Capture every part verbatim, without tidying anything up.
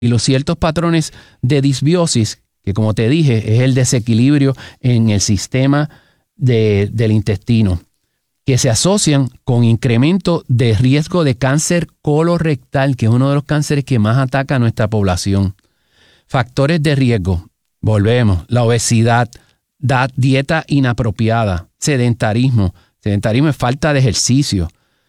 y los ciertos patrones de disbiosis, que como te dije, es el desequilibrio en el sistema de, del intestino, que se asocian con incremento de riesgo de cáncer colorectal, que es uno de los cánceres que más ataca a nuestra población. Factores de riesgo, volvemos, la obesidad, dieta inapropiada, sedentarismo, sedentarismo es falta de ejercicio,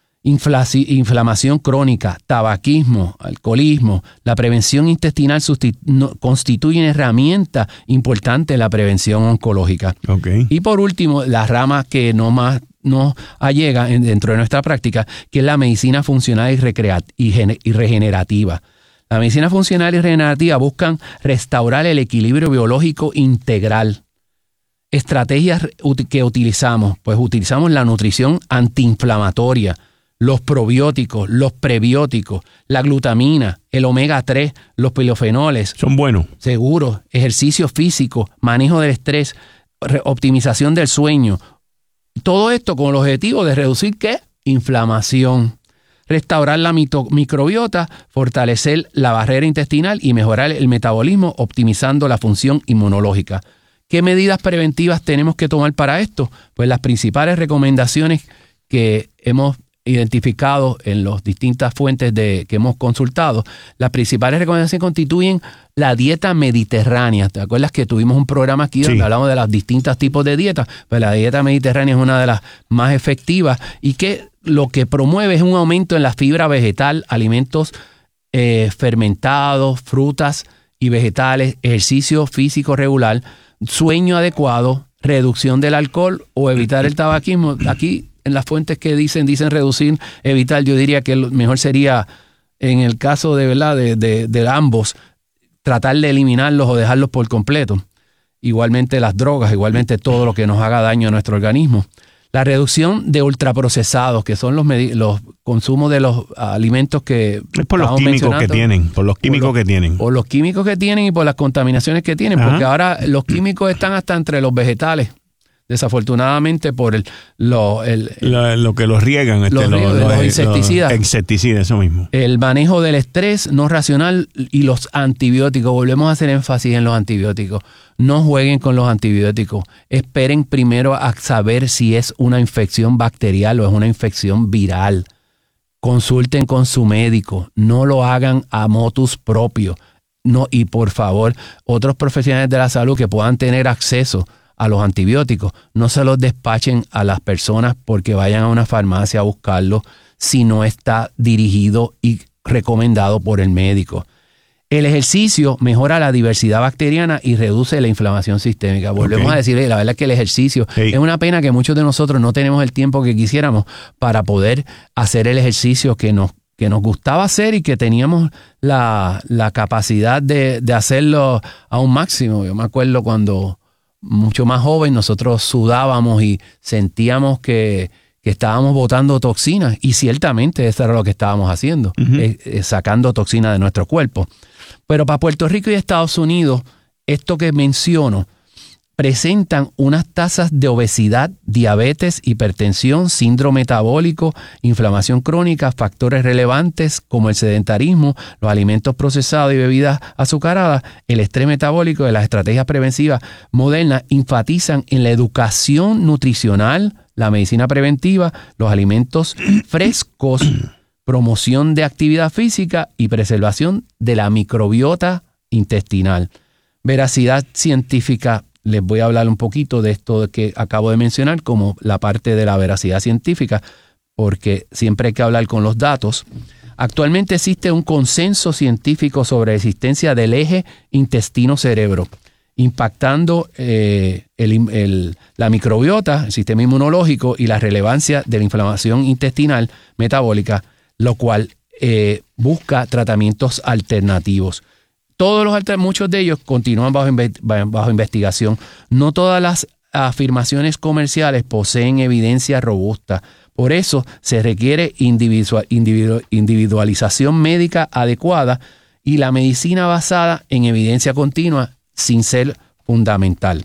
inflamación crónica, tabaquismo, alcoholismo. La prevención intestinal no, constituye una herramienta importante en la prevención oncológica. Okay. Y por último, la rama que no más nos allega dentro de nuestra práctica, que es la medicina funcional y, recreat- y, gen- y regenerativa. La medicina funcional y regenerativa buscan restaurar el equilibrio biológico integral. Estrategias que utilizamos, pues utilizamos la nutrición antiinflamatoria, los probióticos, los prebióticos, la glutamina, el omega tres, los polifenoles. Son buenos. Seguros, ejercicio físico, manejo del estrés, optimización del sueño. Todo esto con el objetivo de reducir, ¿qué? Inflamación. Restaurar la mito- microbiota, fortalecer la barrera intestinal y mejorar el metabolismo, optimizando la función inmunológica. ¿Qué medidas preventivas tenemos que tomar para esto? Pues las principales recomendaciones que hemos identificado en las distintas fuentes de, que hemos consultado, las principales recomendaciones constituyen la dieta mediterránea. ¿Te acuerdas que tuvimos un programa aquí donde sí. hablamos de los distintos tipos de dietas? Pues la dieta mediterránea es una de las más efectivas y que lo que promueve es un aumento en la fibra vegetal, alimentos eh, fermentados, frutas y vegetales, ejercicio físico regular, sueño adecuado, reducción del alcohol o evitar el tabaquismo. Aquí en las fuentes que dicen, dicen reducir, evitar, yo diría que lo mejor sería, en el caso de, ¿verdad? de, de, de ambos, tratar de eliminarlos o dejarlos por completo. Igualmente las drogas, igualmente todo lo que nos haga daño a nuestro organismo. La reducción de ultraprocesados, que son los, los consumos de los alimentos que... Es por los químicos que tienen, por los químicos por los, que tienen. Por los químicos que tienen y por las contaminaciones que tienen, Ajá. porque ahora los químicos están hasta entre los vegetales. Desafortunadamente por el lo, el, lo, lo que los riegan, este, los, lo, los, los, los insecticidas. Los insecticidas, eso mismo. El manejo del estrés no racional y los antibióticos. Volvemos a hacer énfasis en los antibióticos. No jueguen con los antibióticos. Esperen primero a saber si es una infección bacterial o es una infección viral. Consulten con su médico. No lo hagan a motus propio. No, y por favor, otros profesionales de la salud que puedan tener acceso a los antibióticos, no se los despachen a las personas porque vayan a una farmacia a buscarlo si no está dirigido y recomendado por el médico. El ejercicio mejora la diversidad bacteriana y reduce la inflamación sistémica. Volvemos okay. a decir, la verdad es que el ejercicio, hey. es una pena que muchos de nosotros no tenemos el tiempo que quisiéramos para poder hacer el ejercicio que nos, que nos gustaba hacer y que teníamos la, la capacidad de, de hacerlo a un máximo. Yo me acuerdo cuando mucho más joven, nosotros sudábamos y sentíamos que, que estábamos botando toxinas y ciertamente eso era lo que estábamos haciendo, uh-huh. eh, eh, sacando toxinas de nuestro cuerpo. Pero para Puerto Rico y Estados Unidos, esto que menciono, presentan unas tasas de obesidad, diabetes, hipertensión, síndrome metabólico, inflamación crónica, factores relevantes como el sedentarismo, los alimentos procesados y bebidas azucaradas, el estrés metabólico y las estrategias preventivas modernas enfatizan en la educación nutricional, la medicina preventiva, los alimentos frescos, promoción de actividad física y preservación de la microbiota intestinal. Veracidad científica. Les voy a hablar un poquito de esto que acabo de mencionar como la parte de la veracidad científica, porque siempre hay que hablar con los datos. Actualmente existe un consenso científico sobre la existencia del eje intestino-cerebro, impactando eh, el, el, la microbiota, el sistema inmunológico y la relevancia de la inflamación intestinal metabólica, lo cual eh, busca tratamientos alternativos. Todos los muchos de ellos continúan bajo, bajo investigación. No todas las afirmaciones comerciales poseen evidencia robusta. Por eso se requiere individual, individual, individualización médica adecuada y la medicina basada en evidencia continua sin ser fundamental.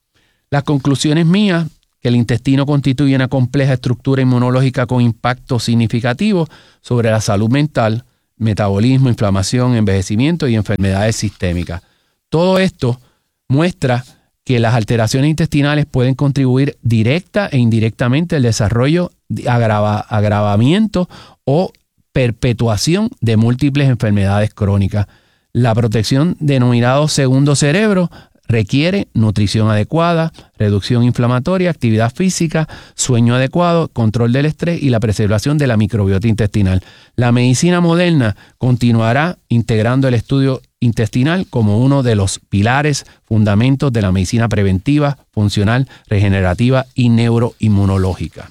Las conclusiones mías, que el intestino constituye una compleja estructura inmunológica con impacto significativo sobre la salud mental metabolismo, inflamación, envejecimiento y enfermedades sistémicas. Todo esto muestra que las alteraciones intestinales pueden contribuir directa e indirectamente al desarrollo, agrava, agravamiento o perpetuación de múltiples enfermedades crónicas. La protección denominado segundo cerebro requiere nutrición adecuada, reducción inflamatoria, actividad física, sueño adecuado, control del estrés y la preservación de la microbiota intestinal. La medicina moderna continuará integrando el estudio intestinal como uno de los pilares, fundamentos de la medicina preventiva, funcional, regenerativa y neuroinmunológica.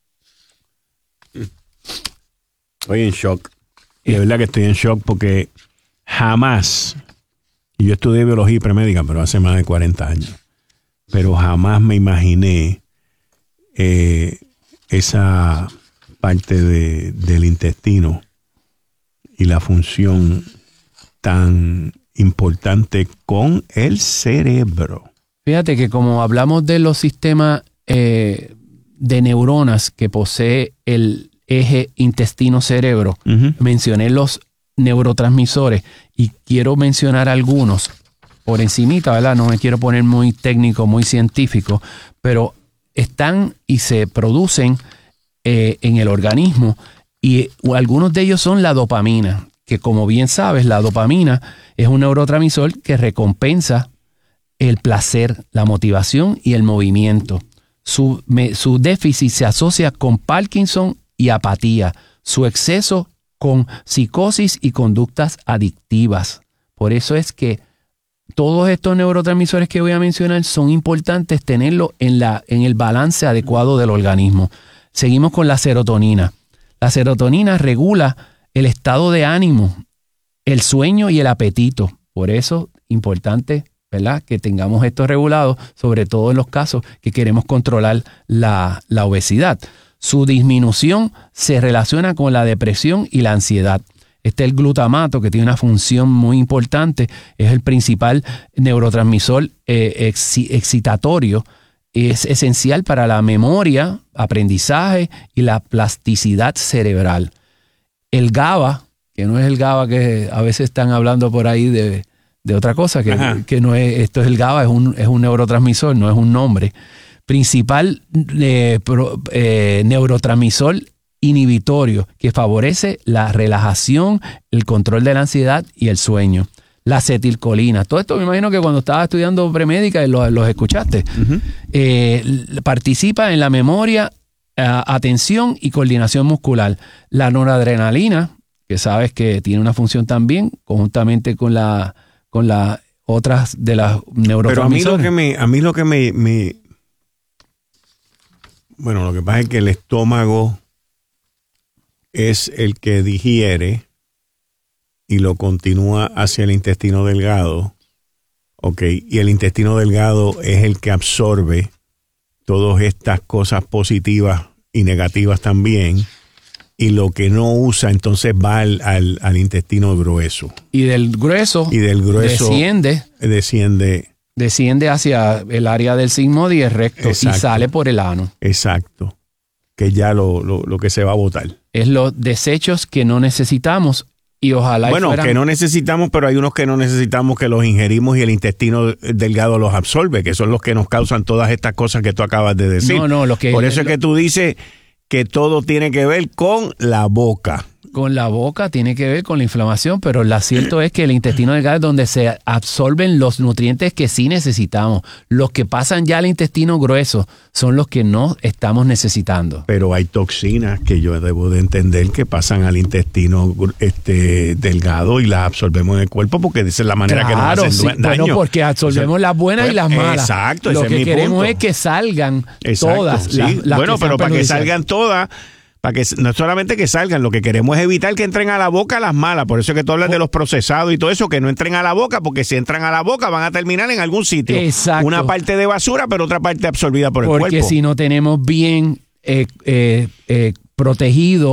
Estoy en shock. Y de verdad que estoy en shock porque jamás, y yo estudié biología premédica, pero hace más de cuarenta años, pero jamás me imaginé eh, esa parte de, del intestino y la función tan importante con el cerebro. Fíjate que como hablamos de los sistemas eh, de neuronas que posee el eje intestino-cerebro, uh-huh. mencioné los neurotransmisores y quiero mencionar algunos por encimita, ¿verdad? No me quiero poner muy técnico, muy científico, pero están y se producen eh, en el organismo y algunos de ellos son la dopamina, que como bien sabes, la dopamina es un neurotransmisor que recompensa el placer, la motivación y el movimiento. Su, me, su déficit se asocia con Parkinson y apatía, su exceso con psicosis y conductas adictivas. Por eso es que todos estos neurotransmisores que voy a mencionar son importantes tenerlos en, la, en el balance adecuado del organismo. Seguimos con la serotonina. La serotonina regula el estado de ánimo, el sueño y el apetito. Por eso es importante, ¿verdad?, que tengamos esto regulado, sobre todo en los casos que queremos controlar la, la obesidad. Su disminución se relaciona con la depresión y la ansiedad. Este es el glutamato, que tiene una función muy importante, es el principal neurotransmisor eh, exci- excitatorio. Es esencial para la memoria, aprendizaje y la plasticidad cerebral. El GABA, que no es el GABA que a veces están hablando por ahí de, de otra cosa, que, que no es, esto es el GABA, es un, es un neurotransmisor, no es un nombre. Principal eh, pro, eh, neurotransmisor inhibitorio que favorece la relajación, el control de la ansiedad y el sueño. La acetilcolina. Todo esto me imagino que cuando estabas estudiando premédica los, los escuchaste. Uh-huh. Eh, participa en la memoria, eh, atención y coordinación muscular. La noradrenalina, que sabes que tiene una función también, conjuntamente con la con las otras de las neurotransmisores. Pero a mí lo que me, a mí lo que me, me bueno, lo que pasa es que el estómago es el que digiere y lo continúa hacia el intestino delgado, ok, y el intestino delgado es el que absorbe todas estas cosas positivas y negativas también, y lo que no usa entonces va al, al, al intestino grueso. Y del grueso, y del grueso desciende, desciende, desciende hacia el área del sigmoide y el recto. Exacto. Y sale por el ano. Exacto, que ya lo, lo, lo que se va a botar. Es los desechos que no necesitamos. Y ojalá bueno, fueran... que no necesitamos, pero hay unos que no necesitamos, que los ingerimos y el intestino delgado los absorbe, que son los que nos causan todas estas cosas que tú acabas de decir. No, no, lo que... Por eso lo... es que tú dices que todo tiene que ver con la boca. Con la boca tiene que ver con la inflamación, pero lo cierto es que el intestino delgado es donde se absorben los nutrientes que sí necesitamos. Los que pasan ya al intestino grueso son los que no estamos necesitando. Pero hay toxinas que yo debo de entender que pasan al intestino este, delgado y las absorbemos en el cuerpo, porque esa es la manera claro, que nos hacen sí, daño. Bueno, porque absorbemos o sea, las buenas pues, y las malas. Exacto, Lo ese que es mi queremos punto. es que salgan exacto, todas sí. las, las bueno, que pero para que perjudiciales. salgan todas... Para que no solamente que salgan, lo que queremos es evitar que entren a la boca las malas. Por eso es que tú hablas de los procesados y todo eso, que no entren a la boca, porque si entran a la boca van a terminar en algún sitio. Exacto. Una parte de basura, pero otra parte absorbida por el porque cuerpo. Porque si no tenemos bien eh, eh, eh, protegido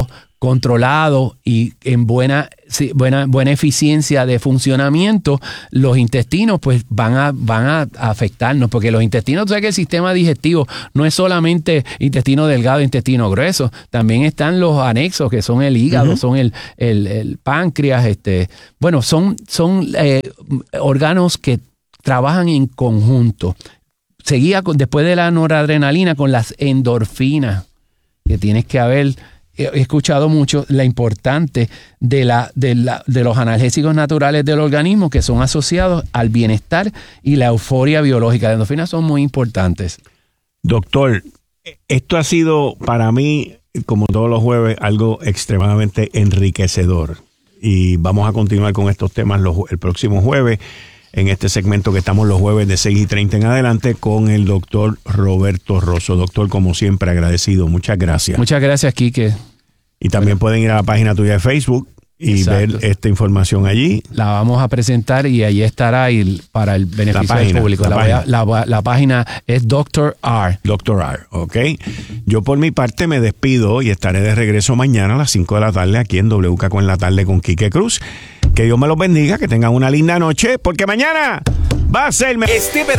controlado y en buena, sí, buena, buena eficiencia de funcionamiento, los intestinos pues van a, van a afectarnos, porque los intestinos, tú sabes que el sistema digestivo no es solamente intestino delgado, intestino grueso, también están los anexos que son el hígado, uh-huh. son el, el, el páncreas, este, bueno, son, son eh, órganos que trabajan en conjunto. Seguía con, después de la noradrenalina con las endorfinas, que tienes que haber, he escuchado mucho la importante de, la, de, la, de los analgésicos naturales del organismo que son asociados al bienestar y la euforia biológica. Las endorfinas son muy importantes. Doctor, esto ha sido para mí, como todos los jueves, algo extremadamente enriquecedor. Y vamos a continuar con estos temas los, el próximo jueves, en este segmento que estamos los jueves de seis y treinta en adelante con el doctor Roberto Rosso. Doctor, como siempre, agradecido. Muchas gracias. Muchas gracias, Quique. Y también bueno. pueden ir a la página tuya de Facebook y Exacto. ver esta información allí. La vamos a presentar y allí estará y para el beneficio página, del público. La, la, página. La, la página es doctor R. doctor R, ok. Yo por mi parte me despido y estaré de regreso mañana a las cinco de la tarde aquí en W K Q en la tarde con Quique Cruz. Que Dios me los bendiga, que tengan una linda noche, porque mañana va a ser... Este